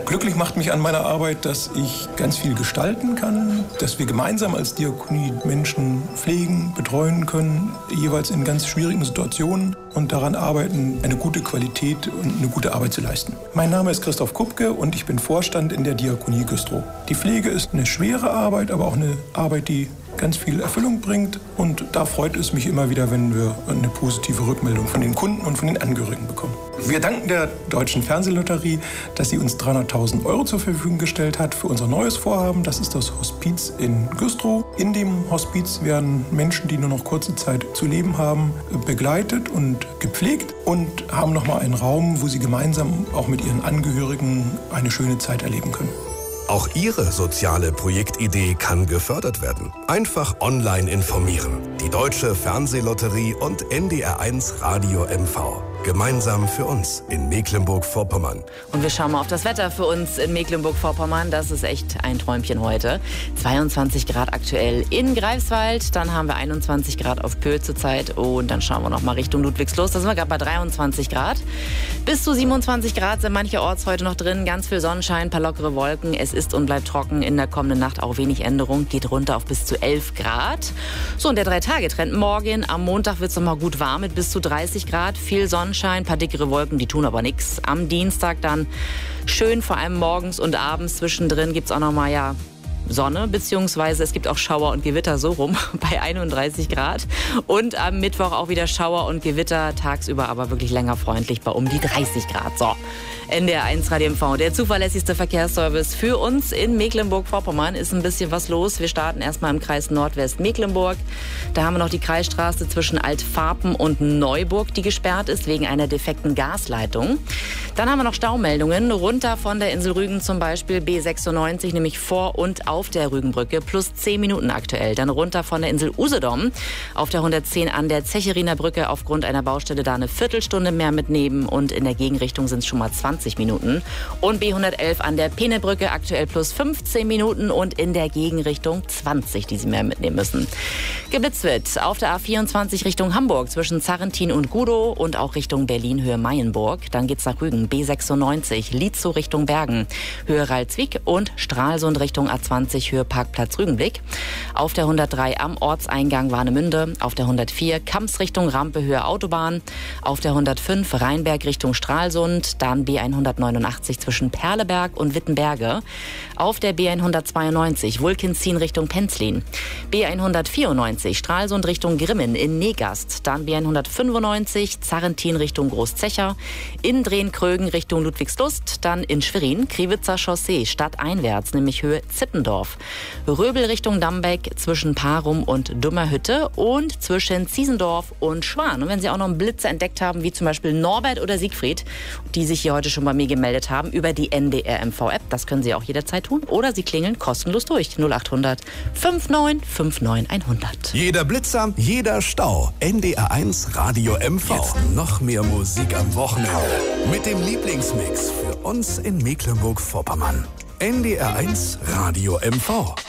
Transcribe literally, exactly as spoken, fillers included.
Glücklich macht mich an meiner Arbeit, dass ich ganz viel gestalten kann, dass wir gemeinsam als Diakonie Menschen pflegen, betreuen können, jeweils in ganz schwierigen Situationen und daran arbeiten, eine gute Qualität und eine gute Arbeit zu leisten. Mein Name ist Christoph Kupke und ich bin Vorstand in der Diakonie Güstrow. Die Pflege ist eine schwere Arbeit, aber auch eine Arbeit, die ganz viel Erfüllung bringt. Und da freut es mich immer wieder, wenn wir eine positive Rückmeldung von den Kunden und von den Angehörigen bekommen. Wir danken der Deutschen Fernsehlotterie, dass sie uns dreihunderttausend Euro zur Verfügung gestellt hat für unser neues Vorhaben. Das ist das Hospiz in Güstrow. In dem Hospiz werden Menschen, die nur noch kurze Zeit zu leben haben, begleitet und gepflegt und haben nochmal einen Raum, wo sie gemeinsam auch mit ihren Angehörigen eine schöne Zeit erleben können. Auch Ihre soziale Projektidee kann gefördert werden. Einfach online informieren. Die Deutsche Fernsehlotterie und N D R eins Radio M V. Gemeinsam für uns in Mecklenburg-Vorpommern. Und wir schauen mal auf das Wetter für uns in Mecklenburg-Vorpommern. Das ist echt ein Träumchen heute. zweiundzwanzig Grad aktuell in Greifswald. Dann haben wir einundzwanzig Grad auf Pöhl zurzeit. Und dann schauen wir noch mal Richtung Ludwigslust. Da sind wir gerade bei dreiundzwanzig Grad. Bis zu siebenundzwanzig Grad sind mancherorts heute noch drin. Ganz viel Sonnenschein, paar lockere Wolken. Es ist und bleibt trocken. In der kommenden Nacht auch wenig Änderung. Geht runter auf bis zu elf Grad. So, und der Drei-Tage-Trend morgen. Am Montag wird es noch mal gut warm mit bis zu dreißig Grad. Viel Sonnenschein. Ein paar dickere Wolken, die tun aber nichts. Am Dienstag dann schön, vor allem morgens und abends zwischendrin gibt es auch noch mal ja Sonne, beziehungsweise es gibt auch Schauer und Gewitter so rum bei einunddreißig Grad. Und am Mittwoch auch wieder Schauer und Gewitter, tagsüber aber wirklich länger freundlich bei um die dreißig Grad. So, N D R eins Radio M V, der zuverlässigste Verkehrsservice für uns in Mecklenburg-Vorpommern. Ist ein bisschen was los. Wir starten erstmal im Kreis Nordwest-Mecklenburg. Da haben wir noch die Kreisstraße zwischen Altfarpen und Neuburg, die gesperrt ist wegen einer defekten Gasleitung. Dann haben wir noch Staumeldungen runter von der Insel Rügen, zum Beispiel B sechsundneunzig, nämlich vor und auf der Rügenbrücke, plus zehn Minuten aktuell. Dann runter von der Insel Usedom auf der hundertzehn an der Zecheriner Brücke aufgrund einer Baustelle da eine Viertelstunde mehr mitnehmen und in der Gegenrichtung sind es schon mal zwanzig Minuten. Und B hundertelf an der Penebrücke aktuell plus fünfzehn Minuten und in der Gegenrichtung zwanzig, die Sie mehr mitnehmen müssen. Geblitzt wird auf der A vierundzwanzig Richtung Hamburg zwischen Zarrentin und Gudow und auch Richtung Berlin Höhe Mayenburg. Dann geht's nach Rügen B sechsundneunzig, Lietzow Richtung Bergen Höhe Ralswiek und Stralsund Richtung A zwanzig Höhe Parkplatz Rügenblick. Auf der hundertdrei am Ortseingang Warnemünde, auf der hundertvier Kamps Richtung Rampe Höhe Autobahn, auf der hundertfünf Rheinberg Richtung Stralsund, dann B hundertneunundachtzig zwischen Perleberg und Wittenberge, auf der B hundertzweiundneunzig Wulkenzien Richtung Penzlin, B hundertvierundneunzig Stralsund Richtung Grimmen in Negast, dann B hundertfünfundneunzig Zarrentin Richtung Großzecher, in Drehn-Krögen Richtung Ludwigslust, dann in Schwerin Kriwitzer Chaussee stadteinwärts, nämlich Höhe Zippendorf, Röbel Richtung Dambeck zwischen Parum und Dummerhütte und zwischen Ziesendorf und Schwan. Und wenn Sie auch noch einen Blitzer entdeckt haben, wie zum Beispiel Norbert oder Siegfried, die sich hier heute schon bei mir gemeldet haben über die N D R M V-App, das können Sie auch jederzeit tun, oder Sie klingeln kostenlos durch null achthundert neunundfünfzig neunundfünfzig hundert. Jeder Blitzer, jeder Stau. N D R eins Radio M V. Jetzt noch mehr Musik am Wochenende. Mit dem Lieblingsmix für uns in Mecklenburg-Vorpommern. N D R eins Radio M V.